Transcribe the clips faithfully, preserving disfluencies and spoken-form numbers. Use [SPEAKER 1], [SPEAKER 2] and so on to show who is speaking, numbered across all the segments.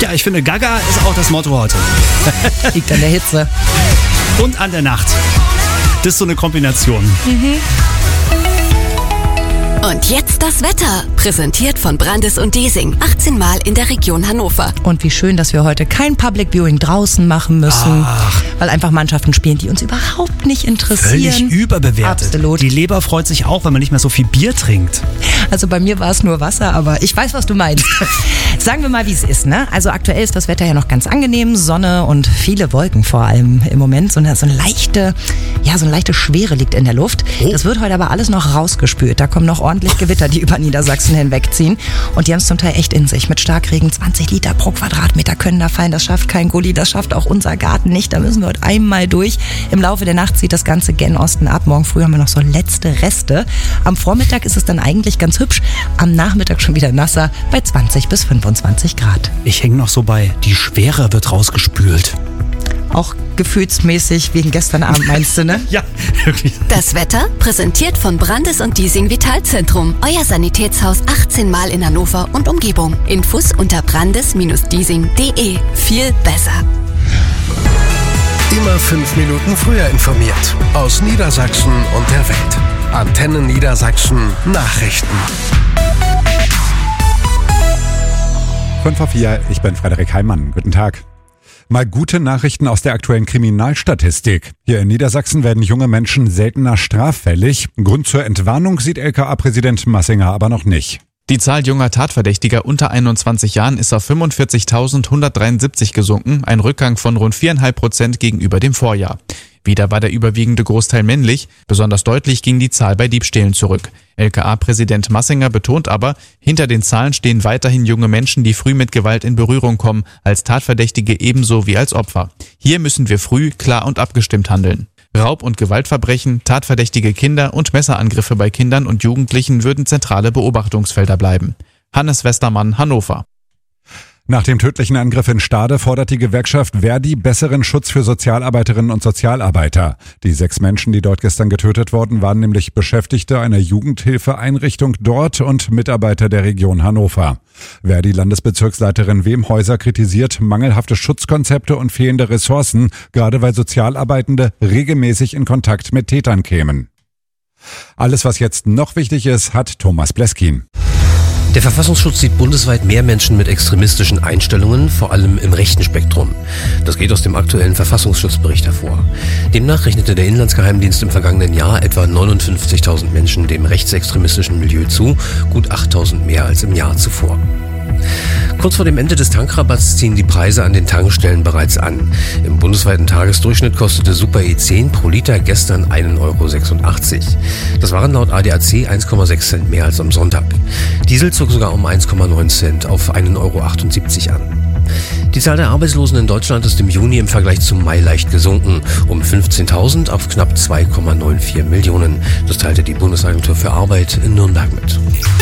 [SPEAKER 1] Ja, ich finde, Gaga ist auch das Motto heute.
[SPEAKER 2] Liegt an der Hitze.
[SPEAKER 1] Und an der Nacht. Das ist so eine Kombination.
[SPEAKER 2] Mhm.
[SPEAKER 3] Und jetzt das Wetter, präsentiert von Brandis und Diesing, achtzehn Mal in der Region Hannover.
[SPEAKER 2] Und wie schön, dass wir heute kein Public Viewing draußen machen müssen,
[SPEAKER 1] Ach.
[SPEAKER 2] weil einfach Mannschaften spielen, die uns überhaupt nicht interessieren.
[SPEAKER 1] Völlig überbewertet.
[SPEAKER 2] Absolut.
[SPEAKER 1] Die Leber freut sich auch, wenn man nicht mehr so viel Bier trinkt.
[SPEAKER 2] Also bei mir war es nur Wasser, aber ich weiß, was du meinst. Sagen wir mal, wie es ist, ne? Also aktuell ist das Wetter ja noch ganz angenehm, Sonne und viele Wolken vor allem im Moment. So eine, so eine leichte, ja, so eine leichte Schwere liegt in der Luft.
[SPEAKER 1] Oh.
[SPEAKER 2] Das wird heute aber alles noch rausgespült. Da kommen noch ordentlich Gewitter, die über Niedersachsen hinwegziehen. Und die haben es zum Teil echt in sich. Mit Starkregen zwanzig Liter pro Quadratmeter können da fallen. Das schafft kein Gulli, das schafft auch unser Garten nicht. Da müssen wir heute einmal durch. Im Laufe der Nacht zieht das Ganze gen Osten ab. Morgen früh haben wir noch so letzte Reste. Am Vormittag ist es dann eigentlich ganz hübsch. Am Nachmittag schon wieder nasser bei zwanzig bis fünfundzwanzig Grad.
[SPEAKER 1] Ich hänge noch so bei, die Schwere wird rausgespült.
[SPEAKER 2] Auch gefühlsmäßig wegen gestern Abend, meinst du, ne?
[SPEAKER 1] Ja, wirklich.
[SPEAKER 3] Das Wetter, präsentiert von Brandis und Diesing Vitalzentrum. Euer Sanitätshaus achtzehn Mal in Hannover und Umgebung. Infos unter brandis Bindestrich diesing Punkt de. Viel besser.
[SPEAKER 4] Immer fünf Minuten früher informiert. Aus Niedersachsen und der Welt. Antennen Niedersachsen Nachrichten.
[SPEAKER 5] fünf vor vier, ich bin Frederik Heimann. Guten Tag. Mal gute Nachrichten aus der aktuellen Kriminalstatistik. Hier in Niedersachsen werden junge Menschen seltener straffällig. Grund zur Entwarnung sieht L K A-Präsident Massinger aber noch nicht.
[SPEAKER 6] Die Zahl junger Tatverdächtiger unter einundzwanzig Jahren ist auf fünfundvierzigtausendhundertdreiundsiebzig gesunken, ein Rückgang von rund vier Komma fünf Prozent gegenüber dem Vorjahr. Wieder war der überwiegende Großteil männlich, besonders deutlich ging die Zahl bei Diebstählen zurück. L K A-Präsident Massinger betont aber, hinter den Zahlen stehen weiterhin junge Menschen, die früh mit Gewalt in Berührung kommen, als Tatverdächtige ebenso wie als Opfer. Hier müssen wir früh, klar und abgestimmt handeln. Raub- und Gewaltverbrechen, tatverdächtige Kinder und Messerangriffe bei Kindern und Jugendlichen würden zentrale Beobachtungsfelder bleiben. Hannes Westermann, Hannover.
[SPEAKER 5] Nach dem tödlichen Angriff in Stade fordert die Gewerkschaft Verdi besseren Schutz für Sozialarbeiterinnen und Sozialarbeiter. Die sechs Menschen, die dort gestern getötet wurden, waren nämlich Beschäftigte einer Jugendhilfeeinrichtung dort und Mitarbeiter der Region Hannover. Verdi-Landesbezirksleiterin Wemhäuser kritisiert mangelhafte Schutzkonzepte und fehlende Ressourcen, gerade weil Sozialarbeitende regelmäßig in Kontakt mit Tätern kämen. Alles, was jetzt noch wichtig ist, hat Thomas Bleskin.
[SPEAKER 7] Der Verfassungsschutz sieht bundesweit mehr Menschen mit extremistischen Einstellungen, vor allem im rechten Spektrum. Das geht aus dem aktuellen Verfassungsschutzbericht hervor. Demnach rechnete der Inlandsgeheimdienst im vergangenen Jahr etwa neunundfünfzigtausend Menschen dem rechtsextremistischen Milieu zu, gut achttausend mehr als im Jahr zuvor. Kurz vor dem Ende des Tankrabatts ziehen die Preise an den Tankstellen bereits an. Im bundesweiten Tagesdurchschnitt kostete Super E zehn pro Liter gestern einen Euro sechsundachtzig. Das waren laut A D A C eins Komma sechs Cent mehr als am Sonntag. Diesel zog sogar um eins Komma neun Cent auf einen Euro achtundsiebzig an. Die Zahl der Arbeitslosen in Deutschland ist im Juni im Vergleich zum Mai leicht gesunken, um fünfzehntausend auf knapp zwei Komma vierundneunzig Millionen. Das teilte die Bundesagentur für Arbeit in Nürnberg mit.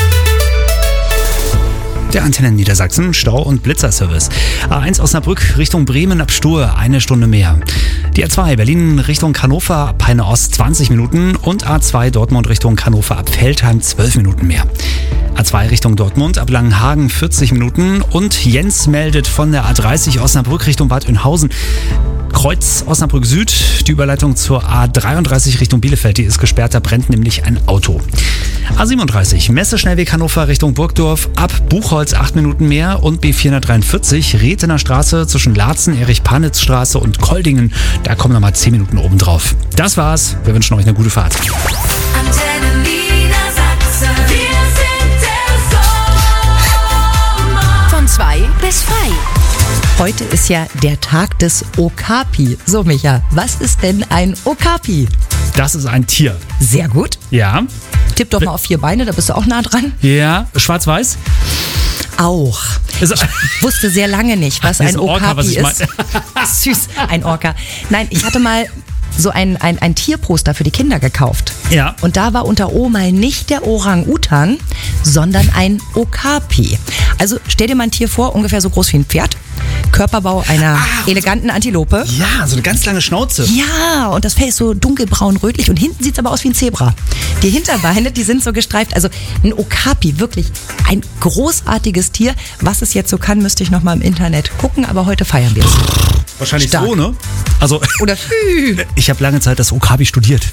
[SPEAKER 1] Der Antennen Niedersachsen Stau- und Blitzerservice. A eins Osnabrück Richtung Bremen ab Stur, eine Stunde mehr. Die A zwei Berlin Richtung Hannover ab Peine Ost zwanzig Minuten und A zwei Dortmund Richtung Hannover ab Veltheim zwölf Minuten mehr. A zwei Richtung Dortmund ab Langenhagen vierzig Minuten und Jens meldet von der A dreißig Osnabrück Richtung Bad Oeynhausen. Kreuz Osnabrück Süd, die Überleitung zur A dreiunddreißig Richtung Bielefeld, die ist gesperrt, da brennt nämlich ein Auto. A siebenunddreißig Messeschnellweg Hannover Richtung Burgdorf, ab Buchholz acht Minuten mehr und B vierhundertdreiundvierzig Rethener Straße zwischen Laatzen, Erich-Panitz-Straße und Koldingen, da kommen nochmal zehn Minuten oben drauf. Das war's, wir wünschen euch eine gute Fahrt.
[SPEAKER 8] Antenne Niedersachsen, wir sind der Sommer.
[SPEAKER 3] Von zwei bis frei.
[SPEAKER 2] Heute ist ja der Tag des Okapi. So, Micha, was ist denn ein Okapi?
[SPEAKER 1] Das ist ein Tier.
[SPEAKER 2] Sehr gut.
[SPEAKER 1] Ja.
[SPEAKER 2] Tipp doch mal auf vier Beine, da bist du auch nah dran.
[SPEAKER 1] Ja, schwarz-weiß?
[SPEAKER 2] Auch. Ich wusste sehr lange nicht, was ein Okapi
[SPEAKER 1] Orca, was ich
[SPEAKER 2] ist. Süß, ein Orca. Nein, ich hatte mal so ein, ein, ein Tierposter für die Kinder gekauft.
[SPEAKER 1] Ja.
[SPEAKER 2] Und da war unter O mal nicht der Orang-Utan, sondern ein Okapi. Also stell dir mal ein Tier vor, ungefähr so groß wie ein Pferd. Körperbau einer eleganten Antilope.
[SPEAKER 1] Ja, so eine ganz lange Schnauze.
[SPEAKER 2] Ja, und das Fell ist so dunkelbraun-rötlich und hinten sieht es aber aus wie ein Zebra. Die Hinterbeine, die sind so gestreift. Also ein Okapi, wirklich ein großartiges Tier. Was es jetzt so kann, müsste ich noch mal im Internet gucken, aber heute feiern wir es.
[SPEAKER 1] Wahrscheinlich
[SPEAKER 2] Stark.
[SPEAKER 1] so, ne? Also,
[SPEAKER 2] Oder Hü.
[SPEAKER 1] ich habe lange Zeit das Okapi studiert.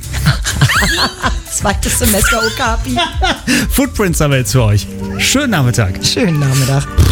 [SPEAKER 2] Zweites Semester Okapi.
[SPEAKER 1] Footprints haben wir jetzt für euch. Schönen Nachmittag.
[SPEAKER 2] Schönen Nachmittag.